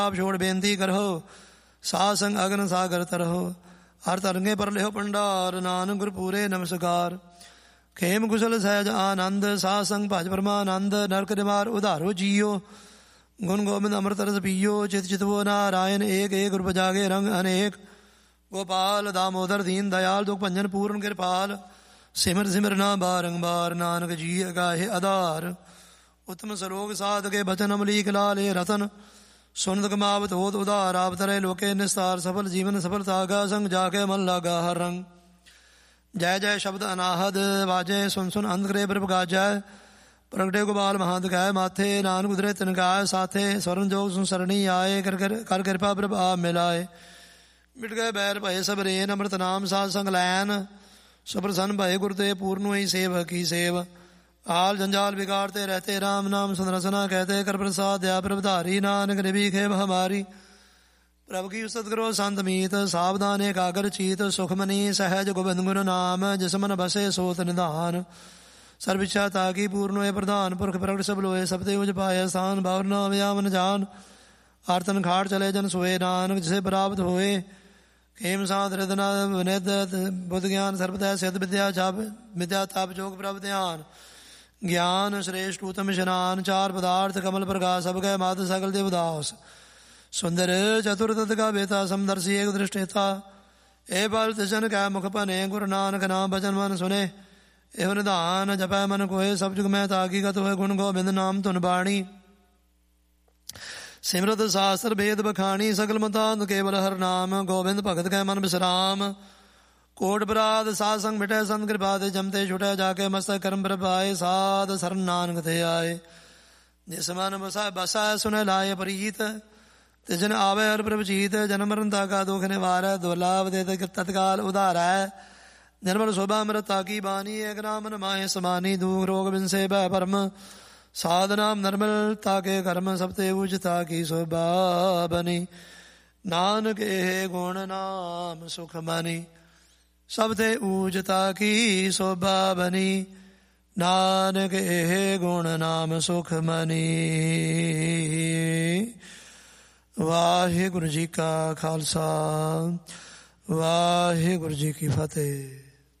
ਆਪ ਛੋੜ ਬੇਨਤੀ ਕਰੋ, ਸਾਧ ਸੰਗ ਅਗਨ ਸਾਗਰ ਤਰੋ। ਹਰ ਤਰੰਗੇ ਪਰ ਲਿਓ ਭੰਡਾਰ, ਨਾਨਕ ਗੁਰ ਪੂਰੇ ਨਮਸਕਾਰ। ਖੇਮ ਕੁਸ਼ਲ ਸਹਿਜ ਆਨੰਦ, ਸਾਧ ਸੰਗ ਭਜ ਪਰਮਾਨੰਦ। ਨਰਕ ਨਿਵਾਰ ਉਧਾਰੋ ਜੀਓ, ਗੁਣ ਗੋਬਿੰਦ ਅੰਮ੍ਰਿਤ ਰਸ ਪੀਓ। ਚਿਤ ਚਿਤਵੋ ਨਾਰਾਇਣ ਏਕ, ਏਕ ਗੁਰ ਪਜਾਗੇ ਰੰਗ ਅਨੇਕ। ਗੋਪਾਲ ਦਾਮੋਦਰ ਦੀਨ ਦਇਆਲ, ਦੁਖ ਭੰਜਨ ਪੂਰਨ ਕਿਰਪਾਲ। ਸਿਮਰ ਸਿਮਰ ਨਾ ਬਾਰੰਬਾਰ, ਨਾਨਕ ਜੀ ਅਗਾਹੇ ਆਧਾਰ। ਉਤਮ ਸਲੋਕ ਸਾਧ ਕੇ ਬਚਨ ਅਮਲੀਕ ਲਾਲੇ ਰਤਨ। ਸੁਨਤ ਕਮਾਵਤ ਹੋਤ ਉਧਾਰ, ਆਪ ਤਰੇ ਲੋਕੇ ਨਿਸਤਾਰ। ਸਫਲ ਜੀਵਨ ਸਫਲ ਤਾਗਾ, ਸੰਗ ਜਾ ਕੇ ਮਨ ਲਾਗਾ ਹਰ ਰੰਗ। ਜੈ ਜੈ ਸ਼ਬਦ ਅਨਾਹਦ ਵਾਜੈ, ਸੁਨ ਸੁਨ ਅੰਧ ਕਰੇ ਪ੍ਰਭ ਗਾਜੈ। ਪ੍ਰਗਟੇ ਗੋਪਾਲ ਮਹੰਤ ਗਾਏ ਮਾਥੇ, ਨਾਨਕ ਉਦਰੇ ਤਿਨ ਗਾਏ ਸਾਥੇ। ਸਵਰਨ ਜੋਗ ਸੁਨ ਸਰਣੀ ਆਏ, ਕਰ ਕਿਰਪਾ ਪ੍ਰਭ ਆਪ ਮਿਲਾਏ। ਮਿਟ ਗਏ ਬੈਰ ਭਏ ਸਭ ਰੇਨ, ਅੰਮ੍ਰਿਤ ਨਾਮ ਸਾਧ ਸੰਗ ਲੈਨ। ਸੁਪ੍ਰਸੰਨ ਭਏ ਗੁਰ ਤੇ, ਪੂਰਨ ਹੋਈ ਸੇਵ ਕੀ ਸੇਵ। ਆਲ ਜੰਜਾਲ बिगाड़ते रहते, राम नाम सुन रसना कहते। कर प्रसाद दया प्रभ धारी, नानक निभी खेब हमारी। प्रभु की उस्तत करो संत मीत, सावधान एकाग्र चीत। सुखमनी सहज गोबिंद गुण नाम, जिस मन बसे सोत निधान। सर्व इच्छा ताकी पूर्ण होए प्रधान, पुरख प्रगट सब लोए। सब ते उज पाए स्थान, बावर न व्यामन जान। आरतन खाड़ चले जन सोए, नानक जिसे प्राप्त होए। खेम साध हृदना निध, बुद्ध ज्ञान सर्वतः सिद्ध। विद्या जप विद्या तप जोग प्रभ ध्यान। ज्ञान श्रेष्ठ उत्तम स्नान, चार पदार्थ कमल प्रकाश। सब गए मात सकल देव दास। सुंदर चतुर तत् का बेता, समदर्शी एक दृष्टेता। ए बल तिजन कै मुख भने, गुरु नानक नाम भजन मन सुने। एह निधान जपै मन कोय, सब जुग में ताकी गत होए। गुण गोबिंद नाम धुन बाणी, सिमरत शास्त्र वेद बखानी। सकल मतांत केवल हर नाम, गोबिंद भगत कै मन विश्राम। कोट अपराध साध संग मिटै, संत कृपा ते जमते छुटै। जाके मस्तक कर्म प्रभाए, साध शरण नानक ते आए। जिस मन बसा सुने लाए प्रीत, तिजन आवे हर प्रभ जीत। जन्म मरण ताका दुख निवारै, दुर्लभ दे तत्काल उधारै। निर्मल शोभा अमृत ताकी बानी, एक नाम माहे समानी। दुख रोग बिनसे भय परम, साध नाम निर्मल ताके कर्म। सब ते उज ताकी शोभा बनी, नानक एह गुण नाम सुख मनी। सब ते ऊजता की शोभा बनी, नानक एह गुण नाम सुख मनी। वाहिगुरु जी का खालसा, वाहिगुरु जी की फतेह।